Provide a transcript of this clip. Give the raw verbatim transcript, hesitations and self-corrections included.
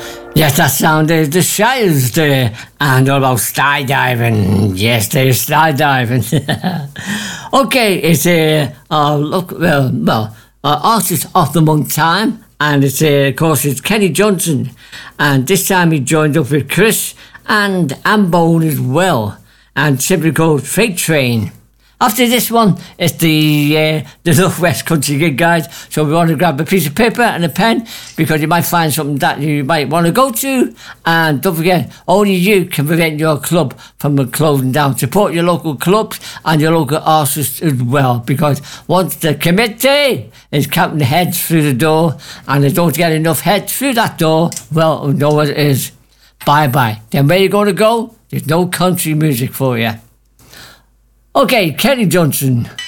Yes, that sounded the Shires there, and all about skydiving. Yes, they're skydiving. Okay, it's a uh, uh, look well, well, uh, artist of the month time, and it's uh, of course it's Kenny Johnson, and this time he joined up with Chris and Ambone as well, and simply called Freight Train. After this one, it's the uh, the Northwest Country Gig Guide. So we want to grab a piece of paper and a pen because you might find something that you might want to go to. And don't forget, only you can prevent your club from closing down. Support your local clubs and your local artists as well, because once the committee is counting heads through the door and they don't get enough heads through that door, well, we know what it is. Bye-bye. Then where you going to go? There's no country music for you. Okay, Kenny Johnson.